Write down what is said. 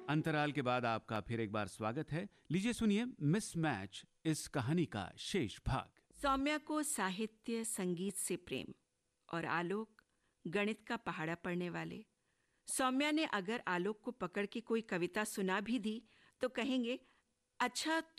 अंतराल के बाद आपका फिर एक बार स्वागत है। लीजिए सुनिए मिसमैच इस कहानी का शेष भाग। सौम्या को साहित्य संगीत से प्रेम और आलोक गणित का पहाड़ा पढ़ने वाले। सौम्या ने अगर आलोक को पकड़ के कोई कविता सुना भी दी तो कहेंगे, अच्छा